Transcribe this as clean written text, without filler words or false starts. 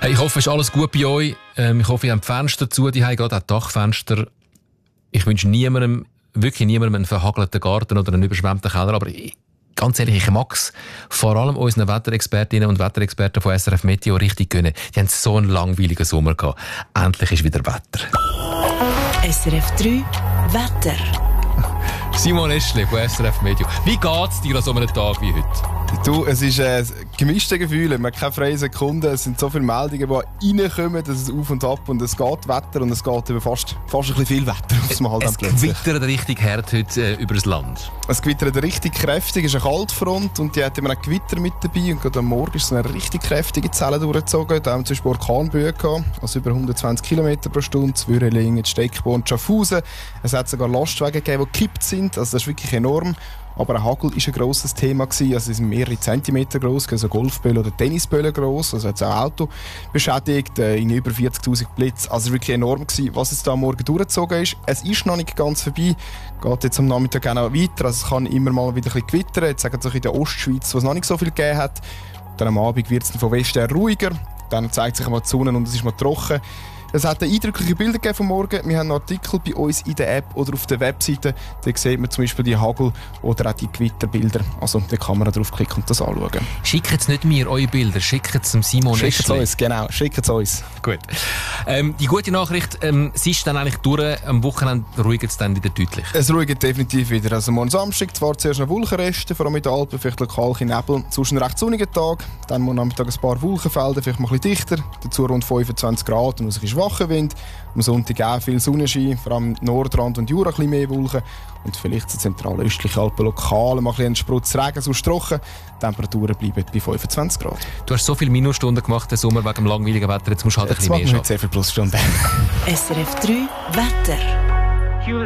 Hey, ich hoffe, es ist alles gut bei euch. Ich hoffe, ihr habt Fenster zu, die haben gerade auch Dachfenster. Ich wünsche wirklich niemandem einen verhagelten Garten oder einen überschwemmten Keller, aber ganz ehrlich, ich mag es vor allem unseren Wetterexpertinnen und Wetterexperten von SRF Meteo richtig gönnen. Die haben so einen langweiligen Sommer gehabt. Endlich ist wieder Wetter. SRF 3 Wetter. Simon Eschle von SRF Meteo. Wie geht es dir an so einem Tag wie heute? Du, es ist gemischte Gefühle. Man hat keine freie Sekunde. Es sind so viele Meldungen, die reinkommen, dass es auf und ab und es geht Wetter und es geht über fast ein bisschen viel Wetter. Es gewittert richtig hart heute über das Land. Es gewittert richtig kräftig. Es ist eine Kaltfront und die hat immer ein Gewitter mit dabei. Und gerade am Morgen ist so eine richtig kräftige Zelle durchgezogen. Da haben wir zum Beispiel Orkanböen gehabt, also über 120 km pro Stunde. Zwürelingen, Steckborn, Schaffhausen. Es hat sogar Lastwagen gegeben, die gekippt sind. Also das ist wirklich enorm. Aber ein Hagel war ein grosses Thema gewesen. Also, sie sind mehrere Zentimeter gross, also Golfbälle oder Tennisbälle gross. Also, hat es auch Auto beschädigt, in über 40.000 Blitz. Also, wirklich enorm gewesen, was jetzt da am Morgen durchgezogen ist. Es ist noch nicht ganz vorbei. Geht jetzt am Nachmittag auch noch weiter. Also, es kann immer mal wieder ein bisschen gewittern. Jetzt sagen sie in der Ostschweiz, wo es noch nicht so viel gegeben hat. Dann am Abend wird es von Westen her ruhiger. Dann zeigt sich einmal die Sonne und es ist mal trocken. Es hat eindrückliche Bilder gegeben vom Morgen. Wir haben einen Artikel bei uns in der App oder auf der Webseite. Da sieht man zum Beispiel die Hagel oder auch die Gewitterbilder. Also da kann man draufklicken und das anschauen. Schickt es nicht mir eure Bilder, schickt es dem Simon Eschle. Schickt es uns, genau. Schickt es uns. Gut. Die gute Nachricht, es ist dann eigentlich durch. Am Wochenende ruhigt es dann wieder deutlich. Es ruhigt definitiv wieder. Also morgen Samstag zwar zuerst noch Wolkenreste, vor allem in den Alpen, vielleicht lokal Nebel. Sonst ein recht sonniger Tag. Dann morgen Nachmittag ein paar Wolkenfelder, vielleicht mal ein bisschen dichter. Dazu rund 25 Grad und ein schwacher Wind. Am Sonntag auch viel Sonnenschein, vor allem Nordrand und Jura ein bisschen mehr Wolken. Und vielleicht in zentralöstlichen Alpen lokal mal ein bisschen Sprutz Regen, sonst trocken. Die Temperaturen bleiben bei 25 Grad. Du hast so viele Minusstunden gemacht den Sommer wegen dem langweiligen Wetter, jetzt musst du halt ein bisschen mehr schaffen. Jetzt machen wir nicht sehr viele Plusstunden. SRF 3 Wetter.